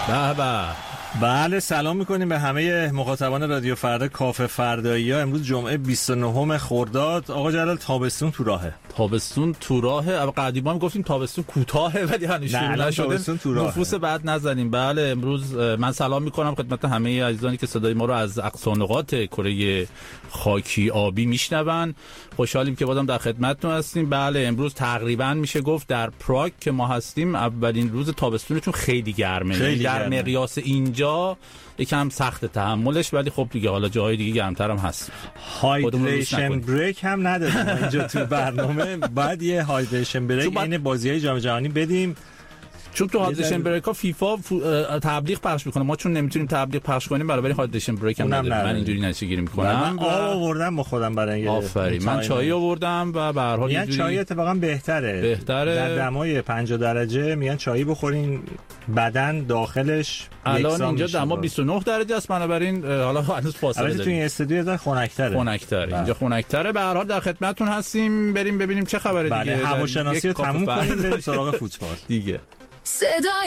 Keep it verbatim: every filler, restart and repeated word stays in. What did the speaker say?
به به. بله سلام میکنیم به همه مخاطبان رادیو فردا کافه فردایی ها. امروز جمعه بیست و نهم خرداد. آقا جلال تابستون تو راهه. تابستون تو راهه. قدیما هم گفتیم تابستون کوتاهه ولی هنوز شروع نشده. نفوس بعد نزنیم. بله امروز من سلام میکنم خدمت همه عزیزانی که صدای ما رو از اقصا نقاط کره خاکی آبی میشنون. خوشحالیم که بازم در خدمتتون هستیم. بله امروز تقریبا میشه گفت در پراگ که ما هستیم اولین روز تابستونه، چون خیلی گرمه. خیلی در گرمه. مقیاس اینجا یکم سخت تحملش، ولی خب دیگه حالا جاهای دیگه گرمتر هم هست. هایدریشن بریک هم نداریم اینجا تو برنامه. بعد یه هایدریشن بریک این بازی‌های جام جهانی بدیم، چون تو هایدریشن بریک ها فیفا تبلیغ پخش میکنه. ما چون نمیتونیم تبلیغ پخش کنیم برای هایدریشن بریک هم نداریم. من اینجوری نشه گیری میکنم. من آب آوردم با خودم برای اینکه آفرین من چای آوردم و به هر حال میگن چای اتفاقا بهتره. بهتره در دمای پنجاه درجه میگن چای بخورین بدن داخلش. الان اینجا دما بیست و نه درجه است، بنابراین حالا هنوز فاصله داریم. البته تو این استودیو در خنک‌تره. خنک‌تره. اینجا خنک‌تره. به هر حال در خدمتتون هستیم. بریم ببینیم چه خبره دیگه. بله هواشناسی رو تموم کنیم بریم سراغ فوتبال دیگه. صدای